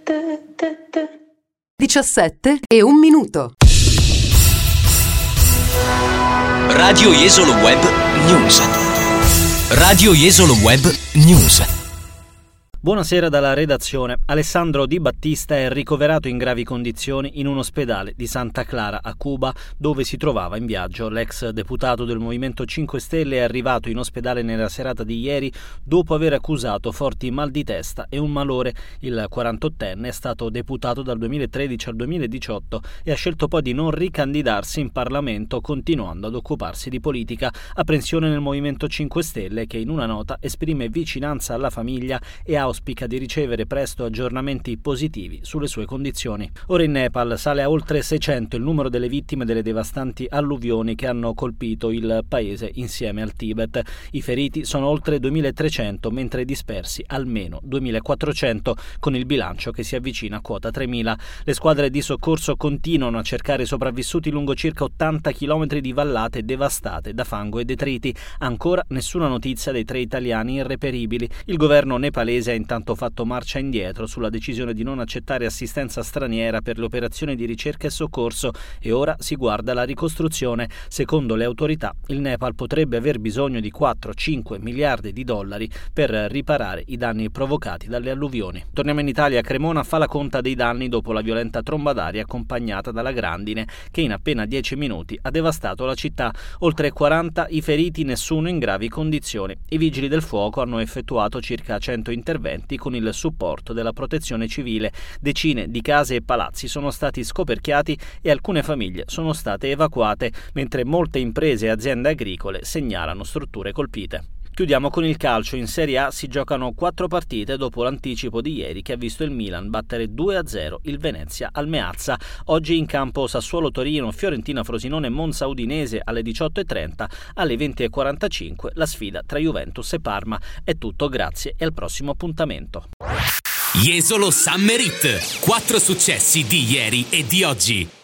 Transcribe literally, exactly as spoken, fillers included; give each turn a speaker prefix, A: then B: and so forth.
A: diciassette e un minuto.
B: Radio Jesolo Web News. Radio Jesolo Web News.
C: Buonasera dalla redazione. Alessandro Di Battista è ricoverato in gravi condizioni in un ospedale di Santa Clara a Cuba, dove si trovava in viaggio. L'ex deputato del Movimento cinque Stelle è arrivato in ospedale nella serata di ieri dopo aver accusato forti mal di testa e un malore. Il quarantottenne è stato deputato dal duemilatredici al duemiladiciotto e ha scelto poi di non ricandidarsi in Parlamento, continuando ad occuparsi di politica. Apprensione nel Movimento cinque Stelle, che in una nota esprime vicinanza alla famiglia e ha auspica di ricevere presto aggiornamenti positivi sulle sue condizioni. Ora in Nepal sale a oltre seicento il numero delle vittime delle devastanti alluvioni che hanno colpito il paese insieme al Tibet. I feriti sono oltre duemilatrecento, mentre dispersi almeno duemilaquattrocento, con il bilancio che si avvicina a quota tremila. Le squadre di soccorso continuano a cercare sopravvissuti lungo circa ottanta chilometri di vallate devastate da fango e detriti. Ancora nessuna notizia dei tre italiani irreperibili. Il governo nepalese ha intanto fatto marcia indietro sulla decisione di non accettare assistenza straniera per le operazioni di ricerca e soccorso e ora si guarda alla ricostruzione. Secondo le autorità, il Nepal potrebbe aver bisogno di quattro cinque miliardi di dollari per riparare i danni provocati dalle alluvioni. Torniamo in Italia. Cremona fa la conta dei danni dopo la violenta tromba d'aria accompagnata dalla grandine che in appena dieci minuti ha devastato la città. Oltre quaranta i feriti, nessuno in gravi condizioni. I vigili del fuoco hanno effettuato circa cento interventi con il supporto della protezione civile. Decine di case e palazzi sono stati scoperchiati e alcune famiglie sono state evacuate, mentre molte imprese e aziende agricole segnalano strutture colpite. Chiudiamo con il calcio. In Serie A si giocano quattro partite dopo l'anticipo di ieri che ha visto il Milan battere due a zero il Venezia al Meazza. Oggi in campo Sassuolo-Torino, Fiorentina-Frosinone, Monza-Udinese alle diciotto e trenta, alle venti e quarantacinque la sfida tra Juventus e Parma. È tutto, grazie e al prossimo appuntamento.
B: Jesolo Summer Hit. Quattro successi di ieri e di oggi.